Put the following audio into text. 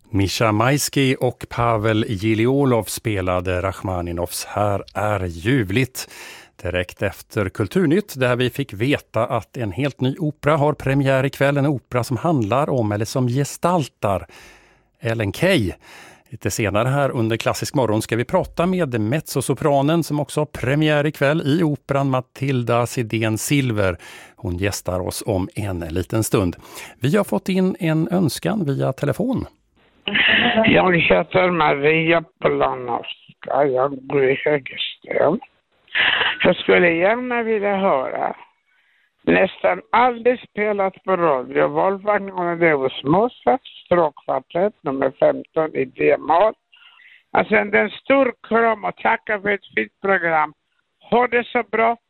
Mischa Maisky och Pavel Giliolov spelade Rachmaninovs Här är ljuvligt. Direkt efter Kulturnytt där vi fick veta att en helt ny opera har premiär ikväll. En opera som handlar om eller som gestaltar Ellen Key. Lite senare här under Klassisk morgon ska vi prata med mezzosopranen som också har premiär ikväll i operan, Matilda Sidén Silver. Hon gästar oss om en liten stund. Vi har fått in en önskan via telefon. Jag heter Maria Planowska. Jag bor i Högersten. Jag skulle gärna vilja höra nästan aldrig spelat på radio. Wolfgang Amadeus Mozart, stråkkvartett nummer 15 i D-moll. Alltså en stor kram och tacka för ett fint program. Ha det så bra.